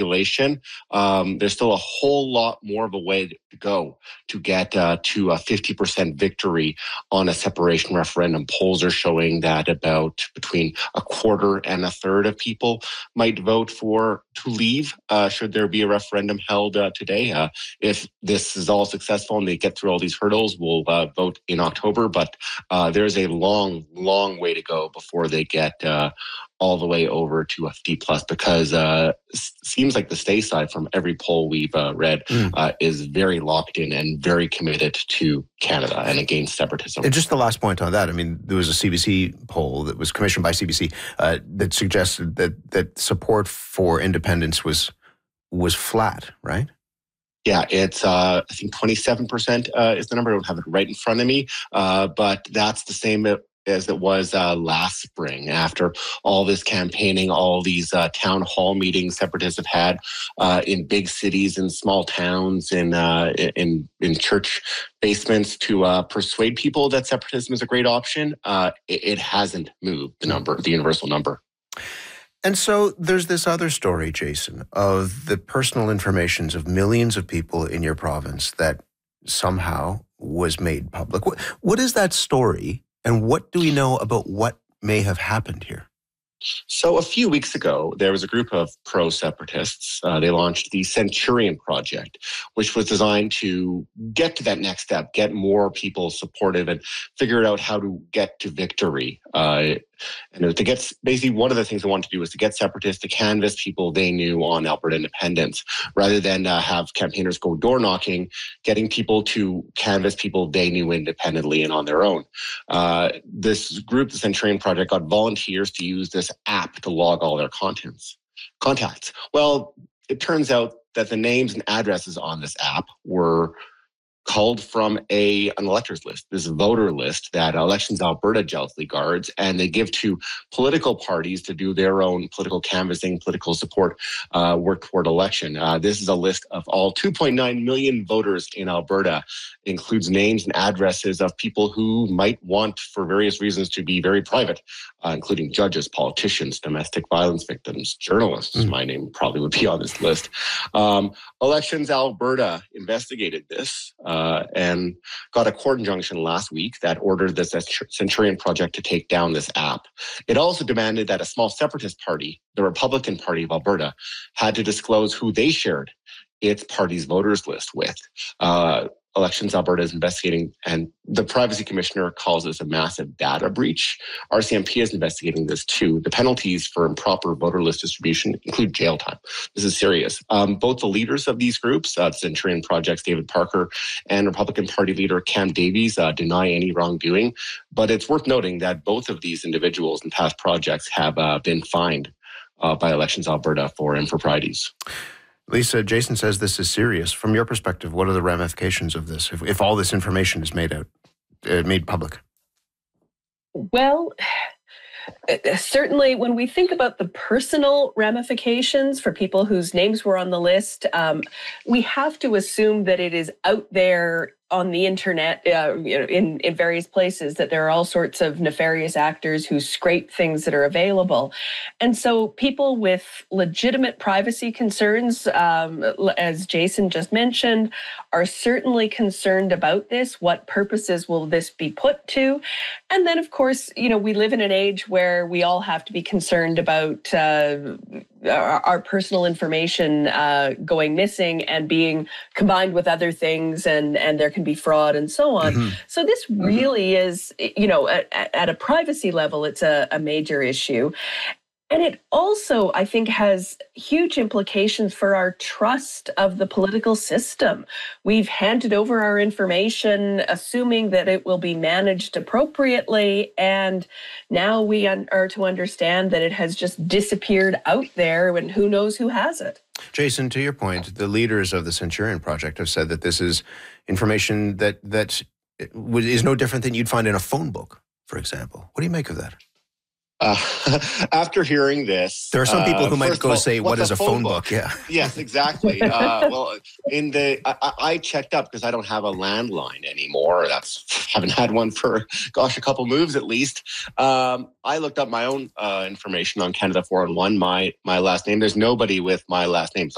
population, there's still a whole lot more of a way to go to get to a 50% victory on a separation referendum. Polls are showing that about between a quarter and a third of people might vote to leave should there be a referendum held today. If this is all successful and they get through all these hurdles, we'll vote in October. But there's a long, long way to go before they get all the way over to a 50 plus, because seems like the stay side from every poll we've read is very locked in and very committed to Canada and against separatism. And just the last point on that, I mean, there was a CBC poll that was commissioned by CBC that suggested that support for independence was flat, right? Yeah, it's I think 27% is the number. I don't have it right in front of me, but that's the same as it was last spring, after all this campaigning, all these town hall meetings separatists have had in big cities, in small towns, in church basements to persuade people that separatism is a great option. It hasn't moved the universal number. And so there's this other story, Jason, of the personal informations of millions of people in your province that somehow was made public. What is that story? And what do we know about what may have happened here? So a few weeks ago, there was a group of pro-separatists. They launched the Centurion Project, which was designed to get to that next step, get more people supportive and figure out how to get to victory. And to get, basically, one of the things they wanted to do was to get separatists to canvass people they knew on Alberta independence, rather than have campaigners go door knocking, getting people to canvass people they knew independently and on their own. This group, the Centurion Project, got volunteers to use this app to log all their contacts. Well, it turns out that the names and addresses on this app were culled from an electors list, this voter list that Elections Alberta jealously guards, and they give to political parties to do their own political canvassing, political support work toward election. This is a list of all 2.9 million voters in Alberta. It includes names and addresses of people who might want, for various reasons, to be very private, including judges, politicians, domestic violence victims, journalists. My name probably would be on this list. Elections Alberta investigated this and got a court injunction last week that ordered the Centurion Project to take down this app. It also demanded that a small separatist party, the Republican Party of Alberta, had to disclose who they shared its party's voters list with. Elections Alberta is investigating, and the Privacy Commissioner calls this a massive data breach. RCMP is investigating this too. The penalties for improper voter list distribution include jail time. This is serious. Both the leaders of these groups, Centurion Project's David Parker and Republican Party leader Cam Davies, deny any wrongdoing. But it's worth noting that both of these individuals in past projects have been fined by Elections Alberta for improprieties. Lisa, Jason says this is serious. From your perspective, what are the ramifications of this if all this information is made public? Well, certainly when we think about the personal ramifications for people whose names were on the list, we have to assume that it is out there on the internet, in various places, that there are all sorts of nefarious actors who scrape things that are available. And so people with legitimate privacy concerns, as Jason just mentioned, are certainly concerned about this. What purposes will this be put to? And then, of course, we live in an age where we all have to be concerned about our personal information going missing and being combined with other things, and there can be fraud and so on. Mm-hmm. So this really is, at a privacy level, it's a major issue. And it also, I think, has huge implications for our trust of the political system. We've handed over our information, assuming that it will be managed appropriately, and now we are to understand that it has just disappeared out there, and who knows who has it. Jason, to your point, the leaders of the Centurion Project have said that this is information that is no different than you'd find in a phone book, for example. What do you make of that? After hearing this, there are some people who might go say, "What is a phone book?" Yeah. Yes, exactly. Well, I checked up because I don't have a landline anymore. Haven't had one for a couple moves at least. I looked up my own information on Canada 411. My last name. There's nobody with my last name.